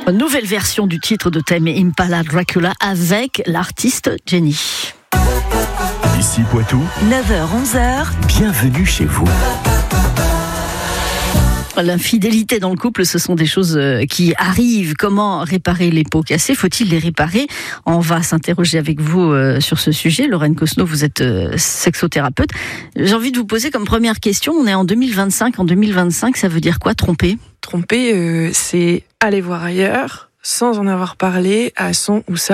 Une nouvelle version du titre de Tame Impala Dracula avec l'artiste Jenny. Ici Poitou, 9h-11h, bienvenue chez vous. L'infidélité dans le couple, ce sont des choses qui arrivent. Comment réparer les pots cassés ? Faut-il les réparer ? On va s'interroger avec vous sur ce sujet. Lorraine Cosno, vous êtes sexothérapeute. J'ai envie de vous poser comme première question, on est en 2025. En 2025, ça veut dire quoi, tromper ? Tromper, c'est aller voir ailleurs sans en avoir parlé à son ou sa